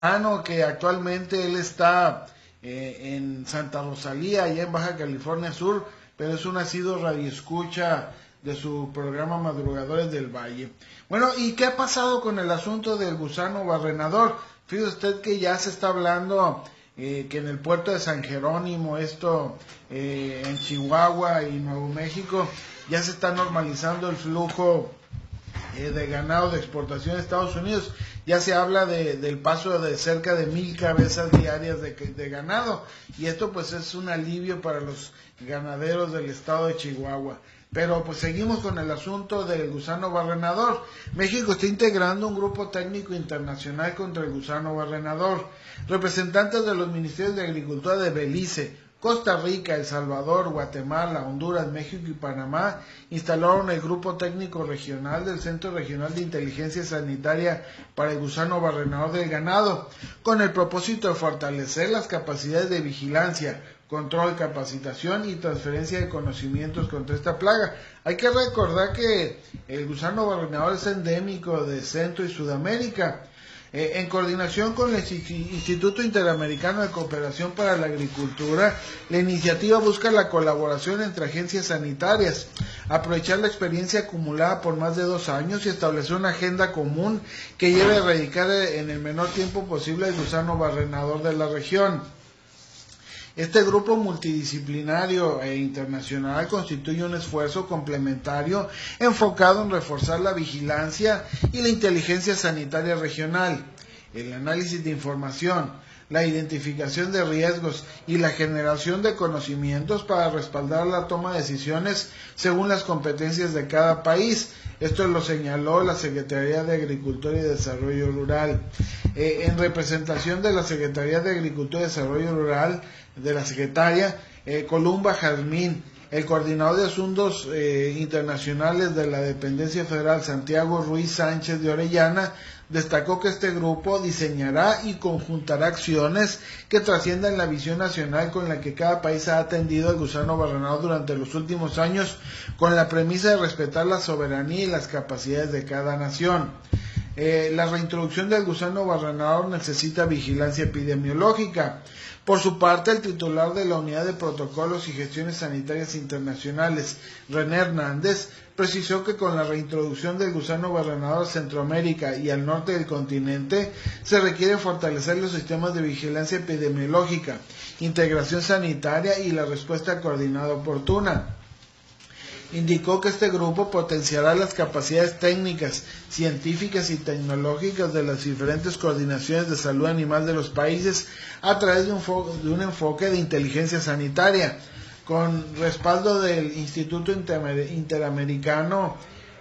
que actualmente él está en Santa Rosalía, allá en Baja California Sur, pero es un asiduo radioescucha de su programa Madrugadores del Valle. Bueno, ¿y qué ha pasado con el asunto del gusano barrenador? Fíjese usted que ya se está hablando que en el puerto de San Jerónimo, en Chihuahua y Nuevo México, ya se está normalizando el flujo de ganado de exportación a Estados Unidos. Ya se habla del paso de cerca de 1,000 cabezas diarias de ganado, y esto pues es un alivio para los ganaderos del estado de Chihuahua. Pero pues seguimos con el asunto del gusano barrenador. México está integrando un grupo técnico internacional contra el gusano barrenador. Representantes de los ministerios de Agricultura de Belice, Costa Rica, El Salvador, Guatemala, Honduras, México y Panamá instalaron el Grupo Técnico Regional del Centro Regional de Inteligencia Sanitaria para el Gusano Barrenador del Ganado, con el propósito de fortalecer las capacidades de vigilancia, control, capacitación y transferencia de conocimientos contra esta plaga. Hay que recordar que el gusano barrenador es endémico de Centro y Sudamérica. En coordinación con el Instituto Interamericano de Cooperación para la Agricultura, la iniciativa busca la colaboración entre agencias sanitarias, aprovechar la experiencia acumulada por más de 2 años y establecer una agenda común que lleve a erradicar en el menor tiempo posible el gusano barrenador de la región. Este grupo multidisciplinario e internacional constituye un esfuerzo complementario enfocado en reforzar la vigilancia y la inteligencia sanitaria regional, el análisis de información, la identificación de riesgos y la generación de conocimientos para respaldar la toma de decisiones según las competencias de cada país. Esto lo señaló la Secretaría de Agricultura y Desarrollo Rural. En representación de la Secretaría de Agricultura y Desarrollo Rural, de la secretaria Columba Jazmín, el coordinador de asuntos internacionales de la dependencia federal, Santiago Ruiz Sánchez de Orellana, destacó que este grupo diseñará y conjuntará acciones que trasciendan la visión nacional con la que cada país ha atendido al gusano barrenador durante los últimos años, con la premisa de respetar la soberanía y las capacidades de cada nación. La reintroducción del gusano barrenador necesita vigilancia epidemiológica. Por su parte, el titular de la Unidad de Protocolos y Gestiones Sanitarias Internacionales, René Hernández, precisó que con la reintroducción del gusano barrenador a Centroamérica y al norte del continente, se requiere fortalecer los sistemas de vigilancia epidemiológica, integración sanitaria y la respuesta coordinada oportuna. Indicó que este grupo potenciará las capacidades técnicas, científicas y tecnológicas de las diferentes coordinaciones de salud animal de los países a través de un enfoque de inteligencia sanitaria, con respaldo del Instituto Interamericano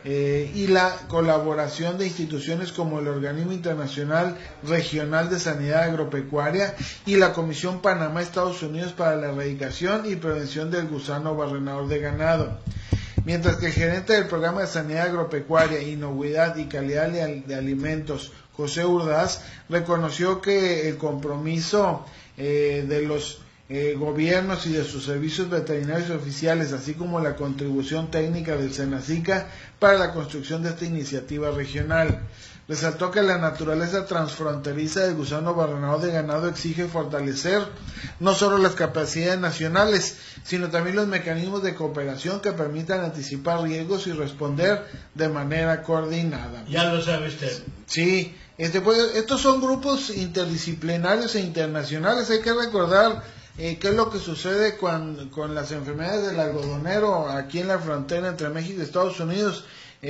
y la colaboración de instituciones como el Organismo Internacional Regional de Sanidad Agropecuaria y la Comisión Panamá-Estados Unidos para la Erradicación y Prevención del Gusano Barrenador de Ganado. Mientras que el gerente del Programa de Sanidad Agropecuaria, Inocuidad y Calidad de Alimentos, José Urdaz, reconoció que el compromiso de los gobiernos y de sus servicios veterinarios oficiales, así como la contribución técnica del SENASICA para la construcción de esta iniciativa regional. Resaltó que la naturaleza transfronteriza del gusano barrenador de ganado exige fortalecer no solo las capacidades nacionales, sino también los mecanismos de cooperación que permitan anticipar riesgos y responder de manera coordinada. Ya lo sabe usted. Sí, pues, estos son grupos interdisciplinarios e internacionales. Hay que recordar qué es lo que sucede con las enfermedades del algodonero aquí en la frontera entre México y Estados Unidos.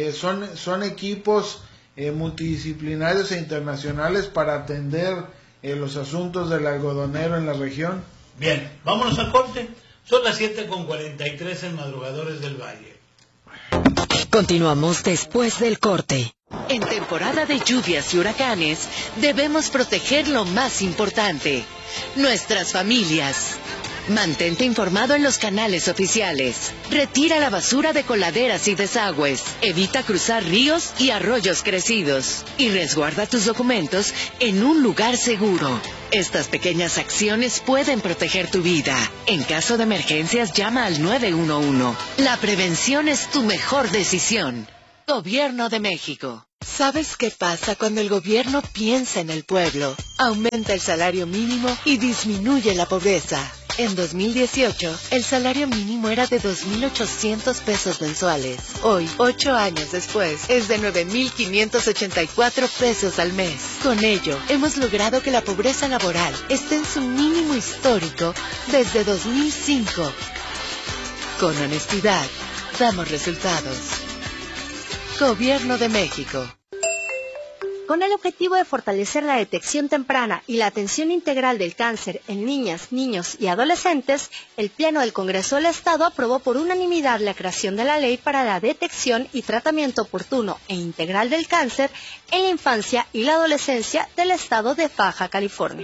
Son equipos multidisciplinarios e internacionales para atender los asuntos del algodonero en la región. Bien, vámonos al corte. Son las 7:43 en Madrugadores del Valle. Continuamos después del corte. En temporada de lluvias y huracanes, debemos proteger lo más importante, nuestras familias. Mantente informado en los canales oficiales. Retira la basura de coladeras y desagües. Evita cruzar ríos y arroyos crecidos. Y resguarda tus documentos en un lugar seguro. Estas pequeñas acciones pueden proteger tu vida. En caso de emergencias, llama al 911. La prevención es tu mejor decisión. Gobierno de México. ¿Sabes qué pasa cuando el gobierno piensa en el pueblo? Aumenta el salario mínimo y disminuye la pobreza. En 2018, el salario mínimo era de 2.800 pesos mensuales. Hoy, 8 años después, es de 9.584 pesos al mes. Con ello, hemos logrado que la pobreza laboral esté en su mínimo histórico desde 2005. Con honestidad, damos resultados. Gobierno de México. Con el objetivo de fortalecer la detección temprana y la atención integral del cáncer en niñas, niños y adolescentes, el Pleno del Congreso del Estado aprobó por unanimidad la creación de la Ley para la detección y tratamiento oportuno e integral del cáncer en la infancia y la adolescencia del Estado de Baja California.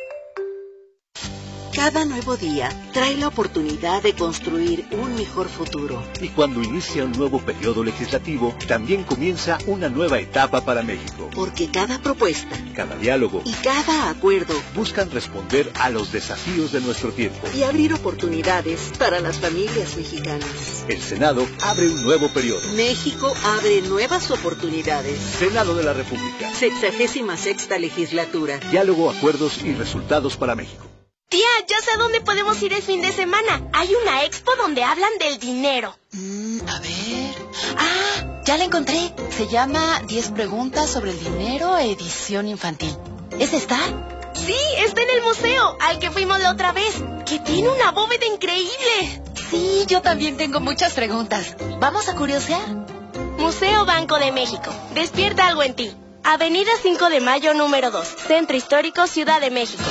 Cada nuevo día trae la oportunidad de construir un mejor futuro. Y cuando inicia un nuevo periodo legislativo, también comienza una nueva etapa para México. Porque cada propuesta, cada diálogo y cada acuerdo buscan responder a los desafíos de nuestro tiempo y abrir oportunidades para las familias mexicanas. El Senado abre un nuevo periodo. México abre nuevas oportunidades. Senado de la República. 66ª legislatura. Diálogo, acuerdos y resultados para México. Tía, ya sé a dónde podemos ir el fin de semana. Hay una expo donde hablan del dinero. A ver... ¡Ah! Ya la encontré. Se llama 10 preguntas sobre el dinero, edición infantil. ¿Es esta? Sí, está en el museo, al que fuimos la otra vez, que tiene una bóveda increíble. Sí, yo también tengo muchas preguntas. ¿Vamos a curiosear? Museo Banco de México. Despierta algo en ti. Avenida 5 de Mayo, número 2. Centro Histórico, Ciudad de México.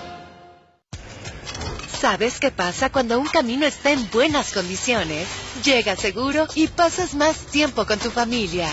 ¿Sabes qué pasa cuando un camino está en buenas condiciones? Llegas seguro y pasas más tiempo con tu familia.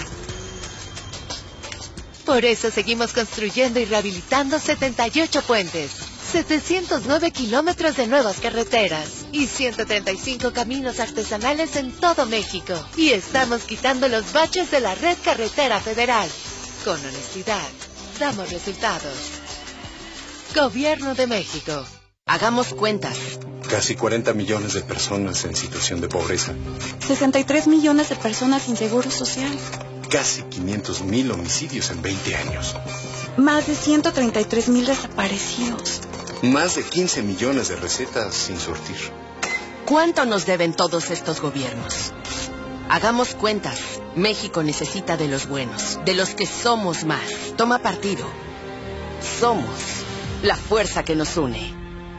Por eso seguimos construyendo y rehabilitando 78 puentes, 709 kilómetros de nuevas carreteras y 135 caminos artesanales en todo México. Y estamos quitando los baches de la red carretera federal. Con honestidad, damos resultados. Gobierno de México. Hagamos cuentas. Casi 40 millones de personas en situación de pobreza. 63 millones de personas sin seguro social. Casi 500,000 homicidios en 20 años. Más de 133,000 desaparecidos. Más de 15 millones de recetas sin surtir. ¿Cuánto nos deben todos estos gobiernos? Hagamos cuentas. México necesita de los buenos, de los que somos más. Toma partido. Somos la fuerza que nos une.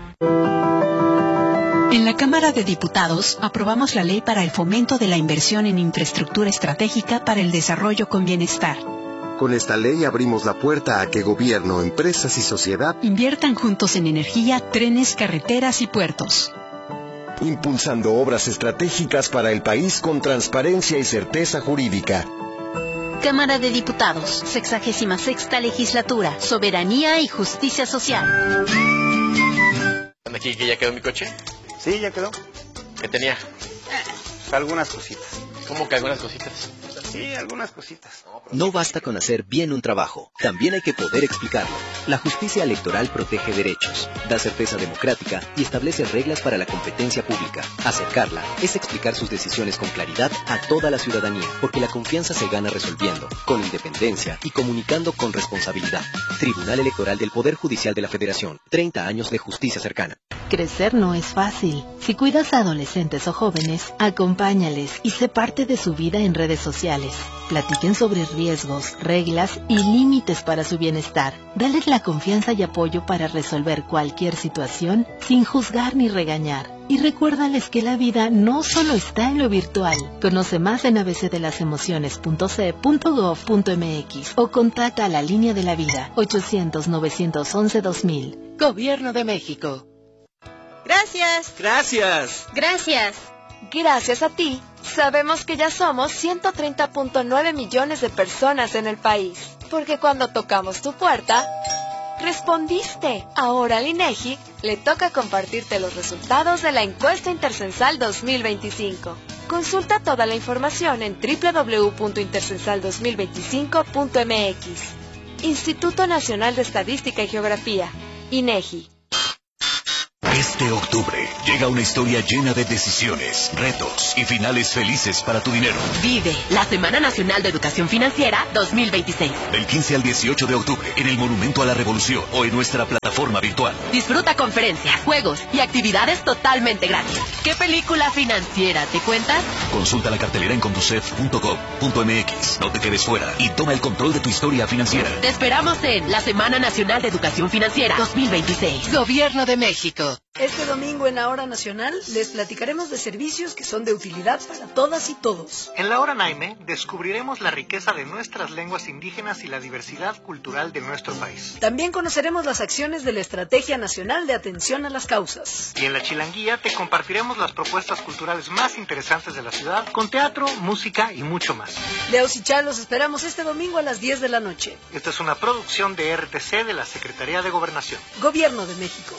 En la Cámara de Diputados aprobamos la ley para el fomento de la inversión en infraestructura estratégica para el desarrollo con bienestar. Con esta ley abrimos la puerta a que gobierno, empresas y sociedad inviertan juntos en energía, trenes, carreteras y puertos. Impulsando obras estratégicas para el país con transparencia y certeza jurídica. Cámara de Diputados, 66ª legislatura, soberanía y justicia social. ¿Aquí que ya quedó mi coche? Sí, ya quedó. ¿Qué tenía? Algunas cositas. ¿Cómo que algunas cositas? Sí, algunas cositas. No basta con hacer bien un trabajo, también hay que poder explicarlo. La justicia electoral protege derechos, da certeza democrática y establece reglas para la competencia pública. Acercarla es explicar sus decisiones con claridad a toda la ciudadanía, porque la confianza se gana resolviendo, con independencia y comunicando con responsabilidad. Tribunal Electoral del Poder Judicial de la Federación, 30 años de justicia cercana. Crecer no es fácil. Si cuidas a adolescentes o jóvenes, acompáñales y sé parte de su vida en redes sociales. Platiquen sobre riesgos, reglas y límites para su bienestar. Dales la confianza y apoyo para resolver cualquier situación sin juzgar ni regañar. Y recuérdales que la vida no solo está en lo virtual. Conoce más en abcdelasemociones.ce.gov.mx o contacta a la Línea de la Vida 800-911-2000. Gobierno de México. Gracias. Gracias. Gracias. Gracias a ti, sabemos que ya somos 130.9 millones de personas en el país. Porque cuando tocamos tu puerta, respondiste. Ahora al INEGI le toca compartirte los resultados de la encuesta intercensal 2025. Consulta toda la información en www.intercensal2025.mx. Instituto Nacional de Estadística y Geografía, INEGI. Este octubre llega una historia llena de decisiones, retos y finales felices para tu dinero. Vive la Semana Nacional de Educación Financiera 2026. Del 15 al 18 de octubre en el Monumento a la Revolución o en nuestra plataforma virtual. Disfruta conferencias, juegos y actividades totalmente gratis. ¿Qué película financiera te cuentas? Consulta la cartelera en conducef.gov.mx. No te quedes fuera y toma el control de tu historia financiera. Te esperamos en la Semana Nacional de Educación Financiera 2026. Gobierno de México. Este domingo en la Hora Nacional les platicaremos de servicios que son de utilidad para todas y todos. En la Hora Naime descubriremos la riqueza de nuestras lenguas indígenas y la diversidad cultural de nuestro país. También conoceremos las acciones de la Estrategia Nacional de Atención a las Causas. Y en la Chilanguía te compartiremos las propuestas culturales más interesantes de la ciudad, con teatro, música y mucho más. Leos y Chá, los esperamos este domingo a las 10 de la noche. Esta es una producción de RTC de la Secretaría de Gobernación. Gobierno de México.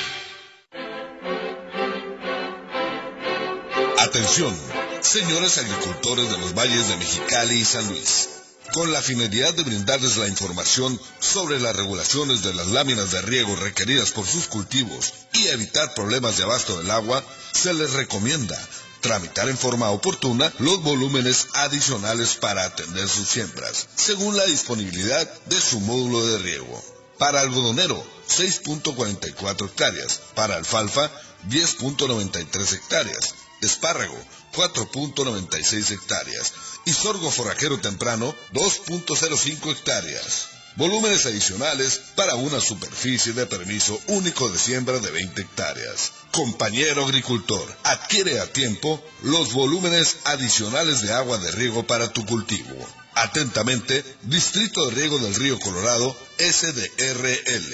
Atención, señores agricultores de los valles de Mexicali y San Luis. Con la finalidad de brindarles la información sobre las regulaciones de las láminas de riego requeridas por sus cultivos y evitar problemas de abasto del agua, se les recomienda tramitar en forma oportuna los volúmenes adicionales para atender sus siembras, según la disponibilidad de su módulo de riego. Para algodonero, 6.44 hectáreas. Para alfalfa, 10.93 hectáreas. Espárrago, 4.96 hectáreas. Y sorgo forrajero temprano, 2.05 hectáreas. Volúmenes adicionales para una superficie de permiso único de siembra de 20 hectáreas. Compañero agricultor, adquiere a tiempo los volúmenes adicionales de agua de riego para tu cultivo. Atentamente, Distrito de Riego del Río Colorado, SDRL.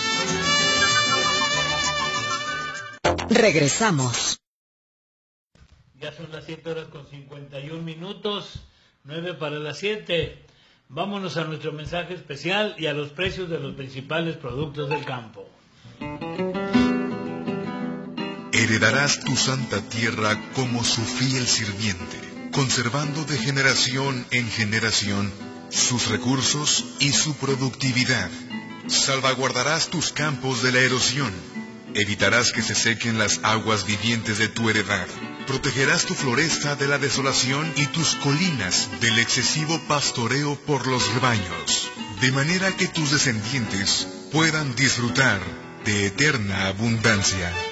Regresamos. Ya son las 7:51, 9 para las 7. Vámonos a nuestro mensaje especial y a los precios de los principales productos del campo. Heredarás tu santa tierra como su fiel sirviente, conservando de generación en generación sus recursos y su productividad. Salvaguardarás tus campos de la erosión. Evitarás que se sequen las aguas vivientes de tu heredad. Protegerás tu floresta de la desolación y tus colinas del excesivo pastoreo por los rebaños, de manera que tus descendientes puedan disfrutar de eterna abundancia.